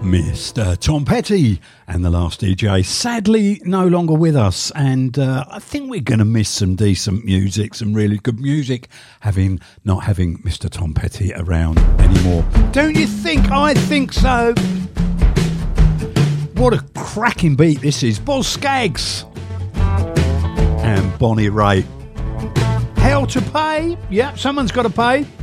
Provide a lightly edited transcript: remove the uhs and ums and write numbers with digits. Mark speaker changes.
Speaker 1: Mr. Tom Petty and the Last DJ, sadly no longer with us, and I think we're going to miss some decent music, some really good music, not having Mr. Tom Petty around anymore. Don't you think? I think so. What a cracking beat this is. Boz Scaggs and Bonnie Raitt. Hell to Pay. Yep, someone's got to pay.